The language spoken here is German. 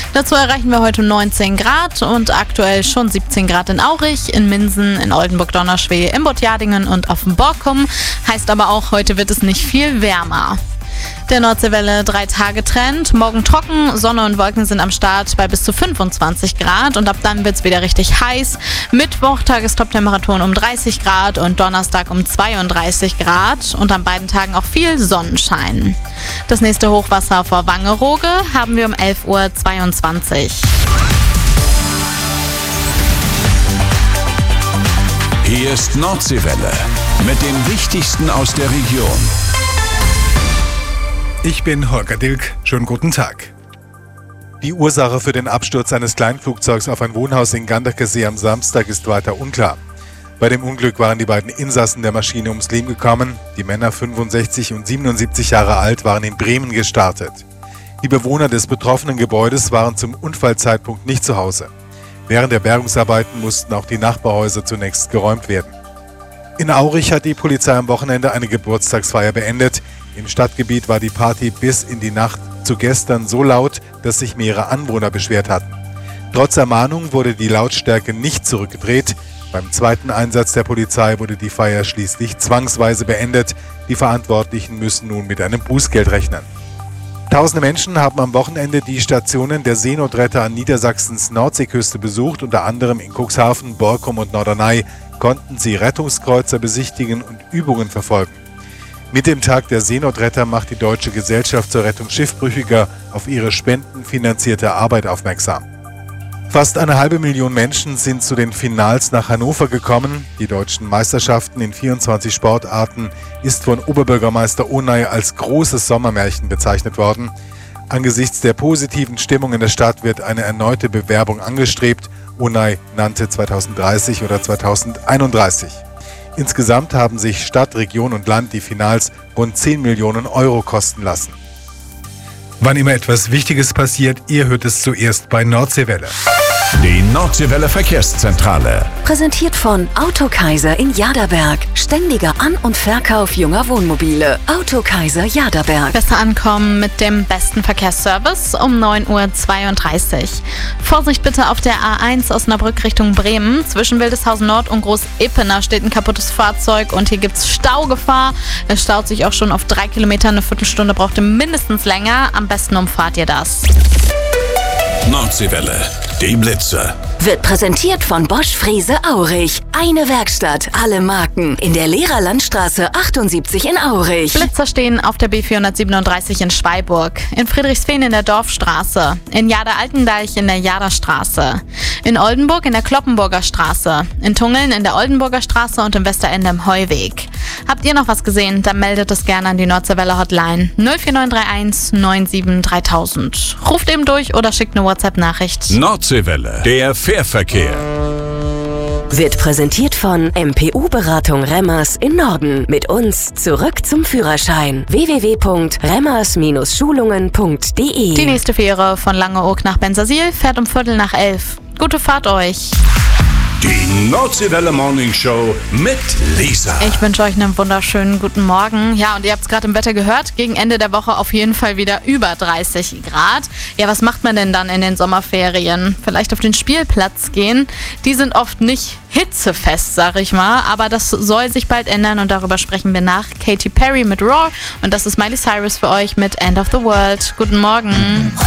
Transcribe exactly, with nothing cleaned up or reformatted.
Dazu erreichen wir heute neunzehn Grad und aktuell schon siebzehn Grad in Aurich, in Minden, in Oldenburg-Donauschwee, in Botjadingen und auf dem Borkum. Heißt aber auch, heute wird es nicht viel wärmer. Der Nordseewelle drei Tage Trend. Morgen trocken, Sonne und Wolken sind am Start bei bis zu fünfundzwanzig Grad und ab dann wird es wieder richtig heiß. Mittwoch Tagestop-Temperaturen um dreißig Grad und Donnerstag um zweiunddreißig Grad und an beiden Tagen auch viel Sonnenschein. Das nächste Hochwasser vor Wangerooge haben wir um elf Uhr zweiundzwanzig. Hier ist Nordseewelle mit dem Wichtigsten aus der Region. Ich bin Holger Dilk. Schönen guten Tag. Die Ursache für den Absturz eines Kleinflugzeugs auf ein Wohnhaus in Ganderkesee am Samstag ist weiter unklar. Bei dem Unglück waren die beiden Insassen der Maschine ums Leben gekommen. Die Männer fünfundsechzig und siebenundsiebzig Jahre alt waren in Bremen gestartet. Die Bewohner des betroffenen Gebäudes waren zum Unfallzeitpunkt nicht zu Hause. Während der Bergungsarbeiten mussten auch die Nachbarhäuser zunächst geräumt werden. In Aurich hat die Polizei am Wochenende eine Geburtstagsfeier beendet. Im Stadtgebiet war die Party bis in die Nacht zu gestern so laut, dass sich mehrere Anwohner beschwert hatten. Trotz Ermahnung wurde die Lautstärke nicht zurückgedreht. Beim zweiten Einsatz der Polizei wurde die Feier schließlich zwangsweise beendet. Die Verantwortlichen müssen nun mit einem Bußgeld rechnen. Tausende Menschen haben am Wochenende die Stationen der Seenotretter an Niedersachsens Nordseeküste besucht. Unter anderem in Cuxhaven, Borkum und Norderney konnten sie Rettungskreuzer besichtigen und Übungen verfolgen. Mit dem Tag der Seenotretter macht die Deutsche Gesellschaft zur Rettung Schiffbrüchiger auf ihre spendenfinanzierte Arbeit aufmerksam. Fast eine halbe Million Menschen sind zu den Finals nach Hannover gekommen. Die deutschen Meisterschaften in vierundzwanzig Sportarten ist von Oberbürgermeister Onay als großes Sommermärchen bezeichnet worden. Angesichts der positiven Stimmung in der Stadt wird eine erneute Bewerbung angestrebt. Onay nannte zweitausenddreißig oder zweitausendeinunddreißig. Insgesamt haben sich Stadt, Region und Land die Finals rund zehn Millionen Euro kosten lassen. Wann immer etwas Wichtiges passiert, ihr hört es zuerst bei Nordseewelle. Die Nordseewelle Verkehrszentrale. Präsentiert von Autokaiser in Jaderberg. Ständiger An- und Verkauf junger Wohnmobile. Autokaiser Jaderberg. Besser ankommen mit dem besten Verkehrsservice um neun Uhr zweiunddreißig. Vorsicht bitte auf der A eins Osnabrück Richtung Bremen. Zwischen Wildeshausen Nord und Groß-Epener steht ein kaputtes Fahrzeug und hier gibt es Staugefahr. Es staut sich auch schon auf drei Kilometer. Eine Viertelstunde braucht ihr mindestens länger. Am besten umfahrt ihr das. Nordseewelle, die Blitze. Wird präsentiert von Bosch Frese Aurich. Eine Werkstatt, alle Marken. In der Lehrerlandstraße achtundsiebzig in Aurich. Blitzer stehen auf der B vierhundertsiebenunddreißig in Schweiburg, in Friedrichsfehn in der Dorfstraße, in Jader-Altendeich in der Jaderstraße, in Oldenburg in der Kloppenburger Straße, in Tungeln in der Oldenburger Straße und im Westerende im Heuweg. Habt ihr noch was gesehen, dann meldet es gerne an die Nordseewelle Hotline null vier neun drei eins neun sieben dreitausend. Ruft eben durch oder schickt eine WhatsApp-Nachricht. Nordseewelle, der Fährverkehr. Wird präsentiert von M P U-Beratung Remmers in Norden. Mit uns zurück zum Führerschein. w w w punkt remmers Schulungen punkt d e. Die nächste Fähre von Langeoog nach Bensersiel fährt um Viertel nach elf. Gute Fahrt euch. Die Nordseewelle Morning Show mit Lisa. Ich wünsche euch einen wunderschönen guten Morgen. Ja, und ihr habt es gerade im Wetter gehört, gegen Ende der Woche auf jeden Fall wieder über dreißig Grad. Ja, was macht man denn dann in den Sommerferien? Vielleicht auf den Spielplatz gehen. Die sind oft nicht hitzefest, sag ich mal, aber das soll sich bald ändern und darüber sprechen wir nach Katy Perry mit Raw und das ist Miley Cyrus für euch mit End of the World. Guten Morgen.